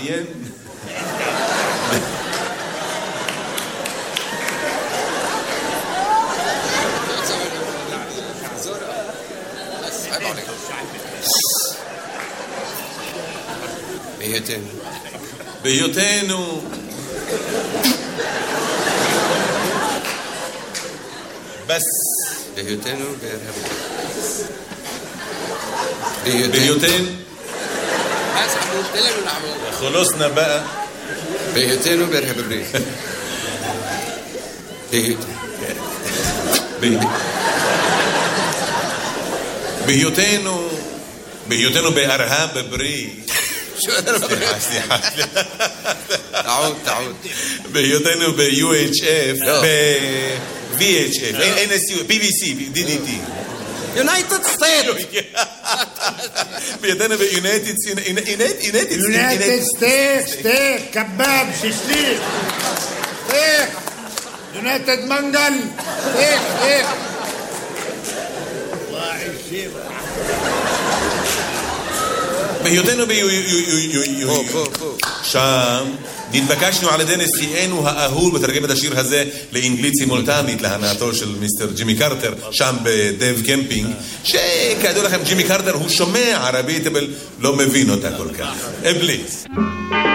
מעניין. בהיותנו בס בהיותנו בהיותנו خلصنا بقى בהיותנו בארצות הברית בהיותנו בארה"ב הברית סליחה تعود בהיותנו ב-UHF ב-VHF NSU BBC DDT United States בהיותנו ב-United States steak كباب شيشليك steak United منقل steak בהיותנו שם נתבקשנו על ידי נשיאנו האהוב לתרגם את השיר הזה לאנגלית סימולטנית להנאתו של מיסטר ג'ימי קרטר שם בדייב קמפינג, שכידוע לכם ג'ימי קרטר הוא שומע ערבית אבל לא מבין אותה כל כך. אבליס